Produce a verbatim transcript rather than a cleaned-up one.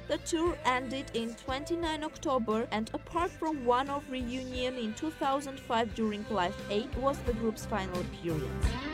The tour ended in twenty-ninth of October, and apart from one-off reunion in two thousand five during Live eight, was the group's final appearance.